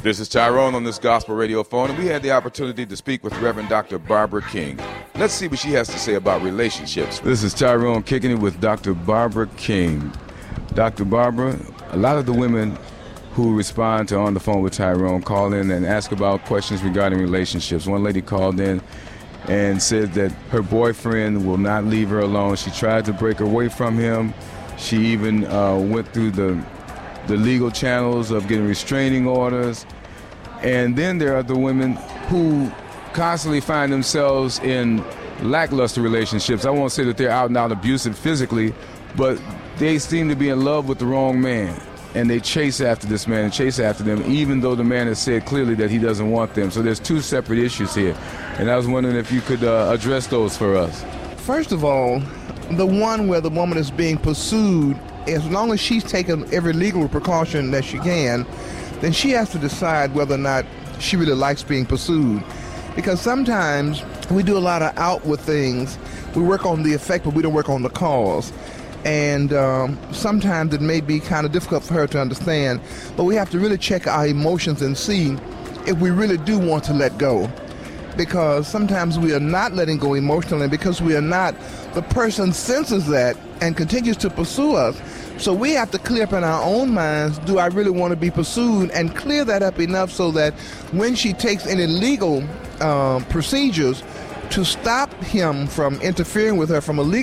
This is Tyrone on this gospel radio phone, and we had the opportunity to speak with Reverend Dr. Barbara King. Let's see what she has to say about relationships. This is Tyrone kicking it with Dr. Barbara King. Dr. Barbara, a lot of the women who respond to On the Phone with Tyrone call in and ask about questions regarding relationships. One lady called in and said that her boyfriend will not leave her alone. She tried to break away from him. She even went through the legal channels of getting restraining orders. And then there are the women who constantly find themselves in lackluster relationships. I won't say that they're out and out abusive physically, but they seem to be in love with the wrong man. And they chase after this man and chase after them, even though the man has said clearly that he doesn't want them. So there's two separate issues here. And I was wondering if you could address those for us. First of all, the one where the woman is being pursued, as long as she's taken every legal precaution that she can, then she has to decide whether or not she really likes being pursued. Because sometimes we do a lot of outward things. We work on the effect, but we don't work on the cause. And sometimes it may be kind of difficult for her to understand, but we have to really check our emotions and see if we really do want to let go. Because sometimes we are not letting go emotionally because we are not, the person senses that and continues to pursue us. So we have to clear up in our own minds, do I really want to be pursued, and clear that up enough so that when she takes any legal procedures to stop him from interfering with her from a legal